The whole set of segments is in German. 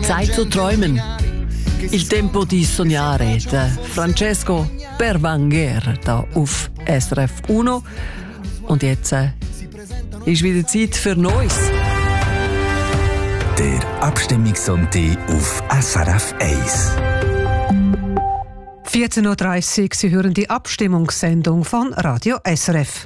Zeit zu träumen. Il tempo di sognare, der Francesco Berwanger, da auf SRF 1. Und jetzt ist wieder Zeit für Neues. Der Abstimmungssonntag auf SRF 1. 14.30 Uhr, Sie hören die Abstimmungssendung von Radio SRF.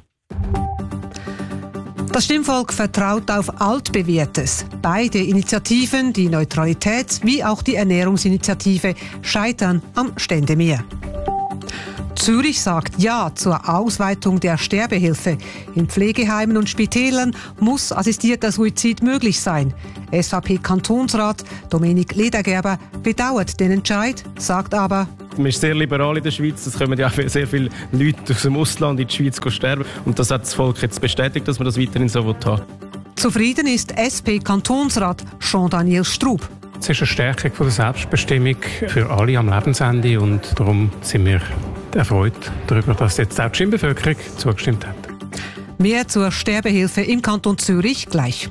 Das Stimmvolk vertraut auf Altbewährtes. Beide Initiativen, die Neutralitäts- wie auch die Ernährungsinitiative, scheitern am Ständemeer. Zürich sagt Ja zur Ausweitung der Sterbehilfe. In Pflegeheimen und Spitälern muss assistierter Suizid möglich sein. SVP-Kantonsrat Dominik Ledergerber bedauert den Entscheid, sagt aber: Man ist sehr liberal in der Schweiz. Es kommen ja sehr viele Leute aus dem Ausland in die Schweiz sterben. Und das hat das Volk jetzt bestätigt, dass man das weiterhin so haben will. Zufrieden ist SP-Kantonsrat Jean-Daniel Strub. Es ist eine Stärkung der Selbstbestimmung für alle am Lebensende und darum sind wir erfreut darüber, dass jetzt auch die Stimmbevölkerung zugestimmt hat. Mehr zur Sterbehilfe im Kanton Zürich gleich.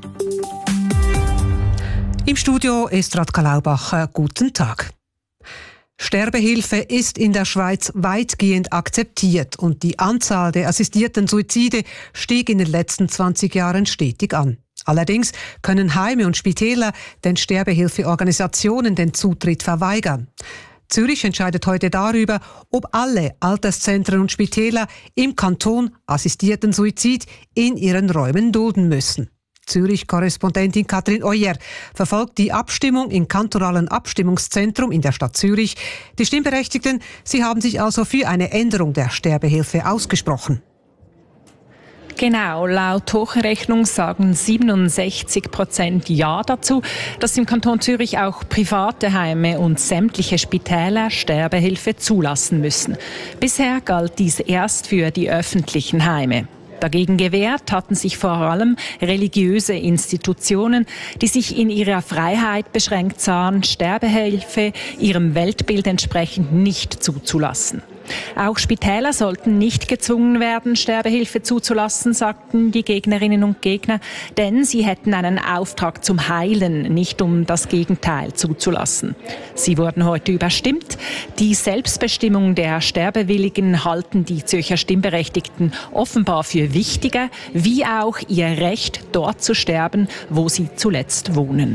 Im Studio Estrat Kalaubacher, guten Tag. Sterbehilfe ist in der Schweiz weitgehend akzeptiert und die Anzahl der assistierten Suizide stieg in den letzten 20 Jahren stetig an. Allerdings können Heime und Spitäler den Sterbehilfeorganisationen den Zutritt verweigern. Zürich entscheidet heute darüber, ob alle Alterszentren und Spitäler im Kanton assistierten Suizid in ihren Räumen dulden müssen. Zürich-Korrespondentin Katrin Oyer verfolgt die Abstimmung im kantonalen Abstimmungszentrum in der Stadt Zürich. Die Stimmberechtigten, sie haben sich also für eine Änderung der Sterbehilfe ausgesprochen. Genau, laut Hochrechnung sagen 67% Ja dazu, dass im Kanton Zürich auch private Heime und sämtliche Spitäler Sterbehilfe zulassen müssen. Bisher galt dies erst für die öffentlichen Heime. Dagegen gewehrt hatten sich vor allem religiöse Institutionen, die sich in ihrer Freiheit beschränkt sahen, Sterbehilfe ihrem Weltbild entsprechend nicht zuzulassen. Auch Spitäler sollten nicht gezwungen werden, Sterbehilfe zuzulassen, sagten die Gegnerinnen und Gegner, denn sie hätten einen Auftrag zum Heilen, nicht um das Gegenteil zuzulassen. Sie wurden heute überstimmt. Die Selbstbestimmung der Sterbewilligen halten die Zürcher Stimmberechtigten offenbar für wichtiger, wie auch ihr Recht, dort zu sterben, wo sie zuletzt wohnen.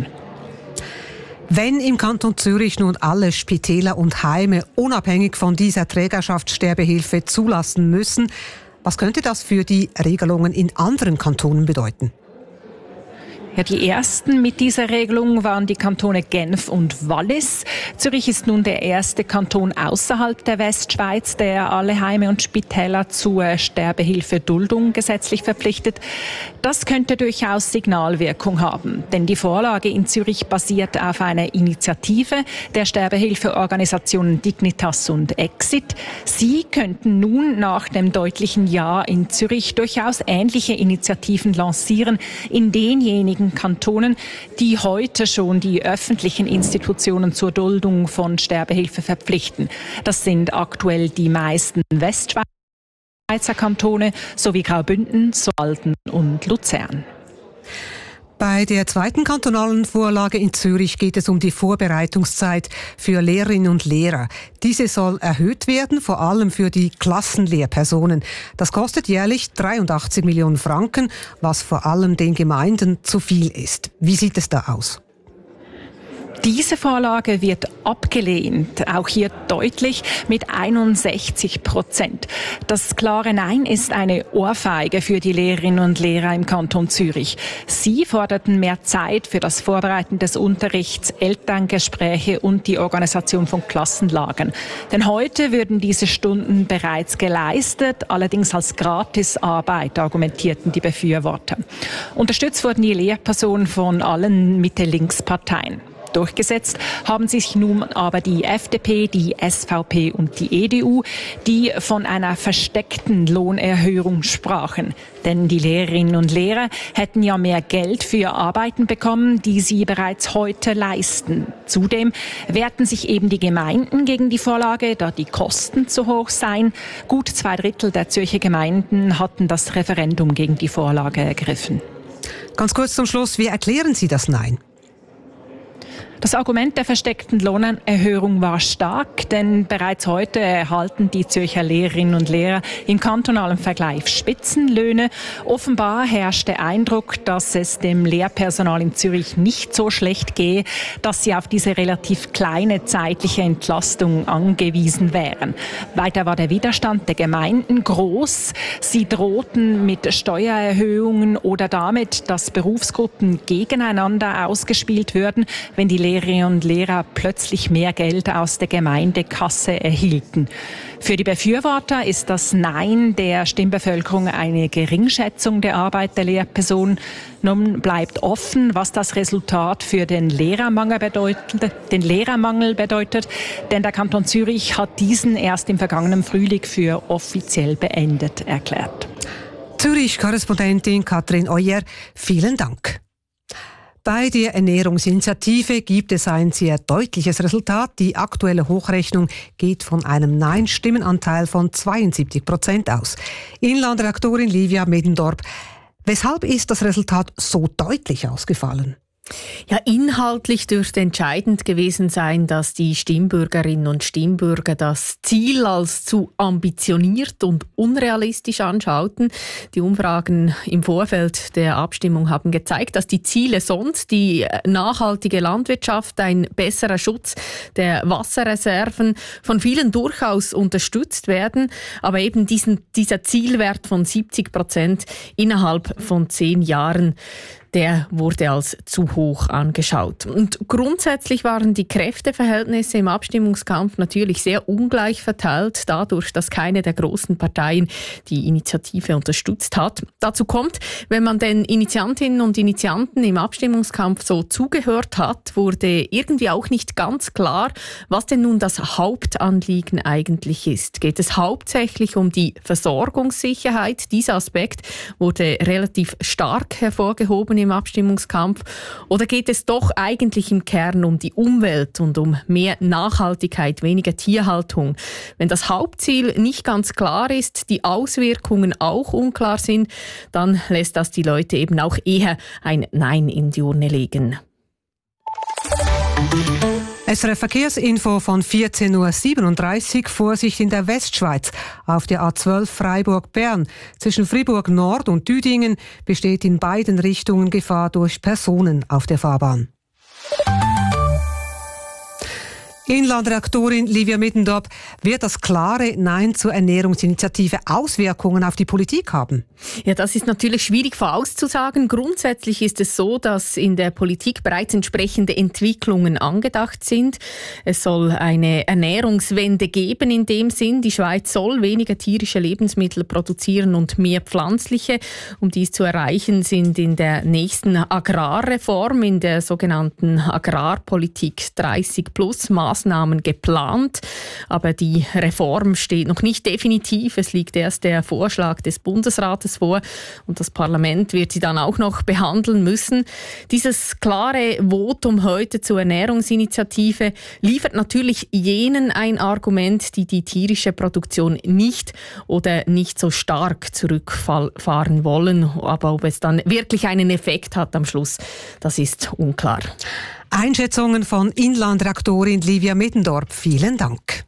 Wenn im Kanton Zürich nun alle Spitäler und Heime unabhängig von dieser Trägerschaft Sterbehilfe zulassen müssen, was könnte das für die Regelungen in anderen Kantonen bedeuten? Ja, die ersten mit dieser Regelung waren die Kantone Genf und Wallis. Zürich ist nun der erste Kanton außerhalb der Westschweiz, der alle Heime und Spitäler zur Sterbehilfe-Duldung gesetzlich verpflichtet. Das könnte durchaus Signalwirkung haben, denn die Vorlage in Zürich basiert auf einer Initiative der Sterbehilfeorganisationen Dignitas und Exit. Sie könnten nun nach dem deutlichen Ja in Zürich durchaus ähnliche Initiativen lancieren in denjenigen Kantonen, die heute schon die öffentlichen Institutionen zur Duldung von Sterbehilfe verpflichten. Das sind aktuell die meisten Westschweizer Kantone sowie Graubünden, Saalten und Luzern. Bei der zweiten kantonalen Vorlage in Zürich geht es um die Vorbereitungszeit für Lehrerinnen und Lehrer. Diese soll erhöht werden, vor allem für die Klassenlehrpersonen. Das kostet jährlich 83 Millionen Franken, was vor allem den Gemeinden zu viel ist. Wie sieht es da aus? Diese Vorlage wird abgelehnt, auch hier deutlich mit 61%. Das klare Nein ist eine Ohrfeige für die Lehrerinnen und Lehrer im Kanton Zürich. Sie forderten mehr Zeit für das Vorbereiten des Unterrichts, Elterngespräche und die Organisation von Klassenlagern. Denn heute würden diese Stunden bereits geleistet, allerdings als Gratisarbeit, argumentierten die Befürworter. Unterstützt wurden die Lehrpersonen von allen Mitte-Links-Parteien. Durchgesetzt haben sich nun aber die FDP, die SVP und die EDU, die von einer versteckten Lohnerhöhung sprachen. Denn die Lehrerinnen und Lehrer hätten ja mehr Geld für Arbeiten bekommen, die sie bereits heute leisten. Zudem wehrten sich eben die Gemeinden gegen die Vorlage, da die Kosten zu hoch seien. Gut 2/3 der Zürcher Gemeinden hatten das Referendum gegen die Vorlage ergriffen. Ganz kurz zum Schluss, wie erklären Sie das Nein? Das Argument der versteckten Lohnerhöhung war stark, denn bereits heute erhalten die Zürcher Lehrerinnen und Lehrer im kantonalen Vergleich Spitzenlöhne. Offenbar herrscht der Eindruck, dass es dem Lehrpersonal in Zürich nicht so schlecht gehe, dass sie auf diese relativ kleine zeitliche Entlastung angewiesen wären. Weiter war der Widerstand der Gemeinden groß. Sie drohten mit Steuererhöhungen oder damit, dass Berufsgruppen gegeneinander ausgespielt würden, wenn die Lehrerinnen und Lehrer plötzlich mehr Geld aus der Gemeindekasse erhielten. Für die Befürworter ist das Nein der Stimmbevölkerung eine Geringschätzung der Arbeit der Lehrperson. Nun bleibt offen, was das Resultat für den Lehrermangel bedeutet, denn der Kanton Zürich hat diesen erst im vergangenen Frühling für offiziell beendet erklärt. Zürich-Korrespondentin Katrin Euer, vielen Dank. Bei der Ernährungsinitiative gibt es ein sehr deutliches Resultat. Die aktuelle Hochrechnung geht von einem Nein-Stimmenanteil von 72% aus. Inlandredaktorin Livia Middendorp, weshalb ist das Resultat so deutlich ausgefallen? Ja, inhaltlich dürfte entscheidend gewesen sein, dass die Stimmbürgerinnen und Stimmbürger das Ziel als zu ambitioniert und unrealistisch anschauten. Die Umfragen im Vorfeld der Abstimmung haben gezeigt, dass die Ziele sonst die nachhaltige Landwirtschaft, ein besserer Schutz der Wasserreserven von vielen durchaus unterstützt werden, aber eben dieser Zielwert von 70% innerhalb von 10 Jahren, der wurde als zu hoch angeschaut. Und grundsätzlich waren die Kräfteverhältnisse im Abstimmungskampf natürlich sehr ungleich verteilt, dadurch, dass keine der großen Parteien die Initiative unterstützt hat. Dazu kommt, wenn man den Initiantinnen und Initianten im Abstimmungskampf so zugehört hat, wurde irgendwie auch nicht ganz klar, was denn nun das Hauptanliegen eigentlich ist. Geht es hauptsächlich um die Versorgungssicherheit? Dieser Aspekt wurde relativ stark hervorgehoben im Abstimmungskampf. Oder geht es doch eigentlich im Kern um die Umwelt und um mehr Nachhaltigkeit, weniger Tierhaltung? Wenn das Hauptziel nicht ganz klar ist, die Auswirkungen auch unklar sind, dann lässt das die Leute eben auch eher ein Nein in die Urne legen. SRF Verkehrsinfo von 14.37 Uhr. Vorsicht in der Westschweiz. Auf der A12 Freiburg-Bern. Zwischen Fribourg Nord und Düdingen besteht in beiden Richtungen Gefahr durch Personen auf der Fahrbahn. Inlandredaktorin Livia Middendorp, wird das klare Nein zur Ernährungsinitiative Auswirkungen auf die Politik haben? Ja, das ist natürlich schwierig vorauszusagen. Grundsätzlich ist es so, dass in der Politik bereits entsprechende Entwicklungen angedacht sind. Es soll eine Ernährungswende geben in dem Sinn. Die Schweiz soll weniger tierische Lebensmittel produzieren und mehr pflanzliche. Um dies zu erreichen, sind in der nächsten Agrarreform, in der sogenannten Agrarpolitik 30+ Maßnahmen geplant. Aber die Reform steht noch nicht definitiv. Es liegt erst der Vorschlag des Bundesrates vor und das Parlament wird sie dann auch noch behandeln müssen. Dieses klare Votum heute zur Ernährungsinitiative liefert natürlich jenen ein Argument, die die tierische Produktion nicht oder nicht so stark zurückfahren wollen. Aber ob es dann wirklich einen Effekt hat am Schluss, das ist unklar. Einschätzungen von Inlandredaktorin Livia Middendorp. Vielen Dank.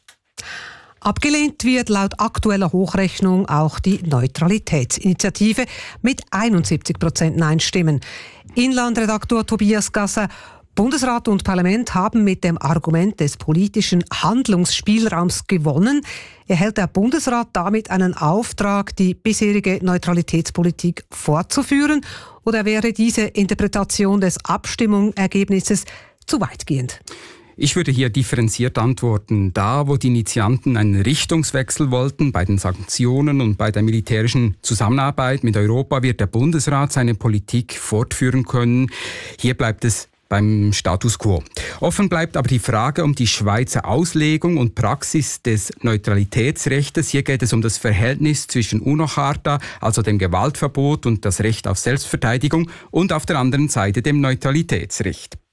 Abgelehnt wird laut aktueller Hochrechnung auch die Neutralitätsinitiative mit 71% Nein-Stimmen. Inlandredaktor Tobias Gasser: Bundesrat und Parlament haben mit dem Argument des politischen Handlungsspielraums gewonnen. Erhält der Bundesrat damit einen Auftrag, die bisherige Neutralitätspolitik fortzuführen? Oder wäre diese Interpretation des Abstimmungsergebnisses zu weitgehend? Ich würde hier differenziert antworten. Da, wo die Initianten einen Richtungswechsel wollten bei den Sanktionen und bei der militärischen Zusammenarbeit mit Europa, wird der Bundesrat seine Politik fortführen können. Hier bleibt es beim Status quo. Offen bleibt aber die Frage um die Schweizer Auslegung und Praxis des Neutralitätsrechts. Hier geht es um das Verhältnis zwischen UNO-Charta, also dem Gewaltverbot und das Recht auf Selbstverteidigung, und auf der anderen Seite dem Neutralitätsrecht.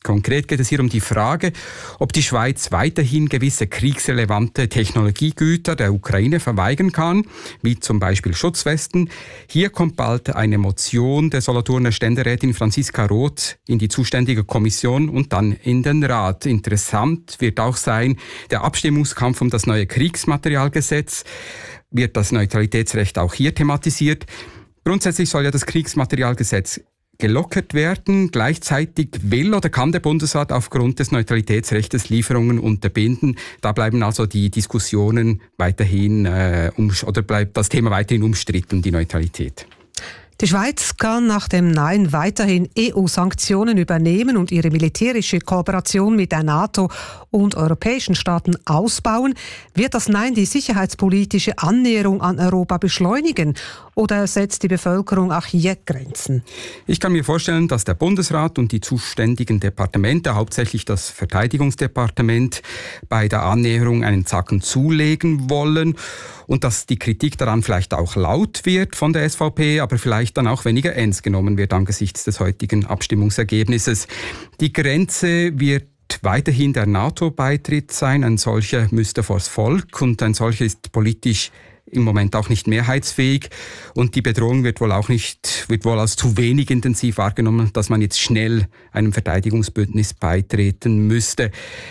Konkret geht es hier um die Frage, ob die Schweiz weiterhin gewisse kriegsrelevante Technologiegüter der Ukraine verweigern kann, wie zum Beispiel Schutzwesten. Hier kommt bald eine Motion der Solothurner Ständerätin Franziska Roth in die zuständige Kommission und dann in den Rat. Interessant wird auch sein, der Abstimmungskampf um das neue Kriegsmaterialgesetz. Wird das Neutralitätsrecht auch hier thematisiert? Grundsätzlich soll ja das Kriegsmaterialgesetz gelockert werden. Gleichzeitig will oder kann der Bundesrat aufgrund des Neutralitätsrechts Lieferungen unterbinden. Da bleiben also die Diskussionen weiterhin oder bleibt das Thema weiterhin umstritten, die Neutralität. Die Schweiz kann nach dem Nein weiterhin EU-Sanktionen übernehmen und ihre militärische Kooperation mit der NATO und europäischen Staaten ausbauen. Wird das Nein die sicherheitspolitische Annäherung an Europa beschleunigen oder setzt die Bevölkerung auch hier Grenzen? Ich kann mir vorstellen, dass der Bundesrat und die zuständigen Departemente, hauptsächlich das Verteidigungsdepartement, bei der Annäherung einen Zacken zulegen wollen und dass die Kritik daran vielleicht auch laut wird von der SVP, aber vielleicht dann auch weniger ernst genommen wird angesichts des heutigen Abstimmungsergebnisses. Die Grenze wird weiterhin der NATO-Beitritt sein. Ein solcher müsste vors Volk und ein solcher ist politisch im Moment auch nicht mehrheitsfähig und die Bedrohung wird wohl als zu wenig intensiv wahrgenommen, dass man jetzt schnell einem Verteidigungsbündnis beitreten müsste.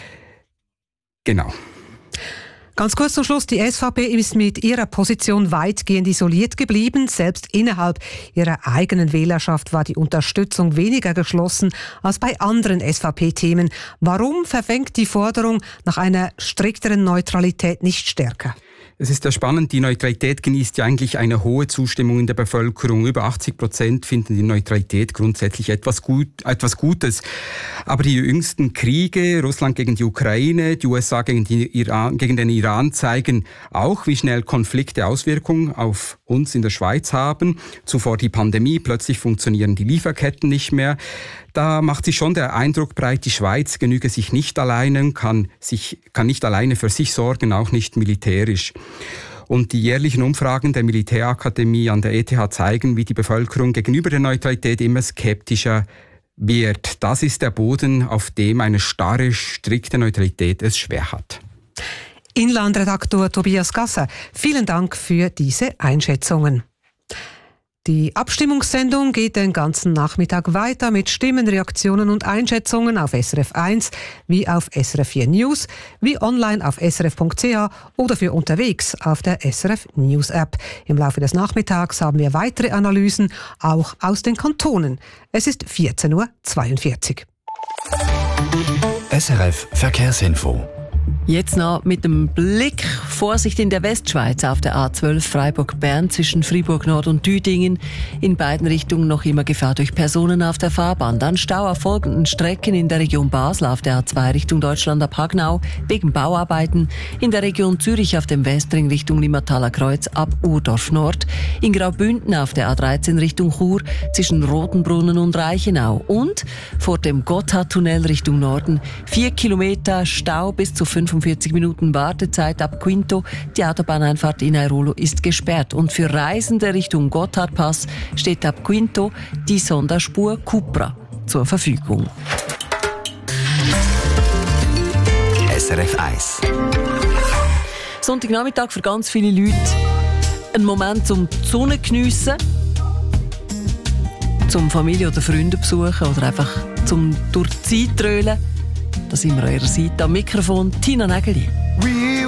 Genau. Ganz kurz zum Schluss, die SVP ist mit ihrer Position weitgehend isoliert geblieben. Selbst innerhalb ihrer eigenen Wählerschaft war die Unterstützung weniger geschlossen als bei anderen SVP-Themen. Warum verfängt die Forderung nach einer strikteren Neutralität nicht stärker? Es ist ja spannend, die Neutralität genießt ja eigentlich eine hohe Zustimmung in der Bevölkerung. Über 80% finden die Neutralität grundsätzlich etwas Gutes. Aber die jüngsten Kriege, Russland gegen die Ukraine, die USA gegen den Iran, zeigen auch, wie schnell Konflikte Auswirkungen auf uns in der Schweiz haben. Zuvor die Pandemie, plötzlich funktionieren die Lieferketten nicht mehr. Da macht sich schon der Eindruck breit, die Schweiz genüge sich nicht alleine, kann nicht alleine für sich sorgen, auch nicht militärisch. Und die jährlichen Umfragen der Militärakademie an der ETH zeigen, wie die Bevölkerung gegenüber der Neutralität immer skeptischer wird. Das ist der Boden, auf dem eine starre, strikte Neutralität es schwer hat. Inlandredaktor Tobias Gasser, vielen Dank für diese Einschätzungen. Die Abstimmungssendung geht den ganzen Nachmittag weiter mit Stimmen, Reaktionen und Einschätzungen auf SRF 1 wie auf SRF 4 News, wie online auf srf.ch oder für unterwegs auf der SRF News App. Im Laufe des Nachmittags haben wir weitere Analysen, auch aus den Kantonen. Es ist 14.42 Uhr. SRF Verkehrsinfo. Jetzt noch mit dem Blick, Vorsicht in der Westschweiz auf der A12 Freiburg-Bern zwischen Fribourg-Nord und Düdingen. In beiden Richtungen noch immer Gefahr durch Personen auf der Fahrbahn. Dann Stau auf folgenden Strecken in der Region Basel auf der A2 Richtung Deutschland ab Hagnau wegen Bauarbeiten. In der Region Zürich auf dem Westring Richtung Limmathaler Kreuz ab Urdorf Nord. In Graubünden auf der A13 Richtung Chur zwischen Rotenbrunnen und Reichenau. Und vor dem Gotthardtunnel Richtung Norden 4 Kilometer Stau bis zu 45 Minuten Wartezeit ab Quinto. Die Autobahneinfahrt in Airolo ist gesperrt. Und für Reisende Richtung Gotthardpass steht ab Quinto die Sonderspur Cupra zur Verfügung. SRF 1. Sonntagnachmittag für ganz viele Leute. Ein Moment zum die Sonne geniessen, zum Familie oder Freunde besuchen oder einfach zum durch die Zeit trölen. Da sind wir an Ihrer Seite am Mikrofon, Tina Nägeli.